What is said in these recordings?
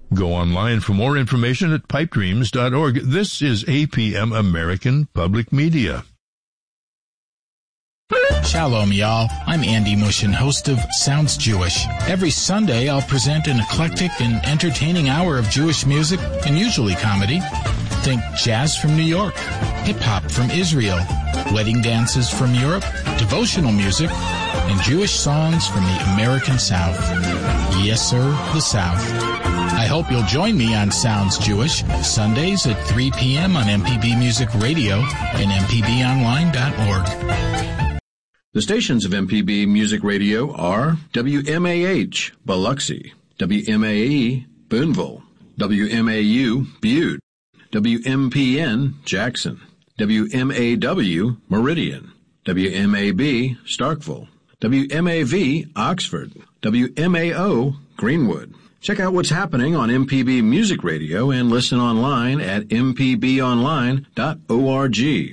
Go online for more information at pipedreams.org. This is APM American Public Media. Shalom, y'all. I'm Andy Mushin, host of Sounds Jewish. Every Sunday, I'll present an eclectic and entertaining hour of Jewish music and usually comedy. Think jazz from New York, hip-hop from Israel, wedding dances from Europe, devotional music, and Jewish songs from the American South. Yes, sir, the South. I hope you'll join me on Sounds Jewish, Sundays at 3 p.m. on MPB Music Radio and mpbonline.org. The stations of MPB Music Radio are WMAH, Biloxi, WMAE, Boonville, WMAU, Butte, WMPN, Jackson, WMAW, Meridian, WMAB, Starkville, WMAV, Oxford, WMAO, Greenwood. Check out what's happening on MPB Music Radio and listen online at mpbonline.org.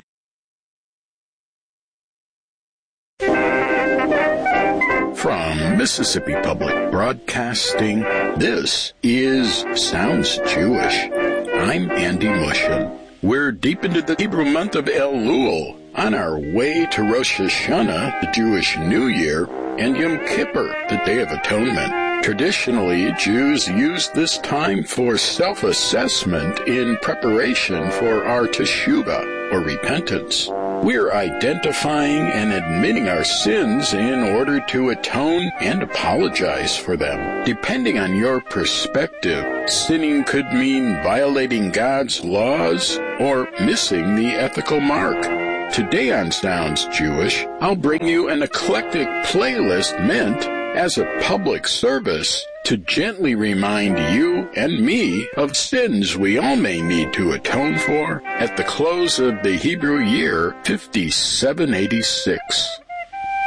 From Mississippi Public Broadcasting, this is Sounds Jewish. I'm Andy Mushin. We're deep into the Hebrew month of Elul, on our way to Rosh Hashanah, the Jewish New Year, and Yom Kippur, the Day of Atonement. Traditionally, Jews use this time for self-assessment in preparation for our teshuvah, or repentance. We're identifying and admitting our sins in order to atone and apologize for them. Depending on your perspective, sinning could mean violating God's laws or missing the ethical mark. Today on Sounds Jewish, I'll bring you an eclectic playlist meant as a public service to gently remind you and me of sins we all may need to atone for at the close of the Hebrew year 5786.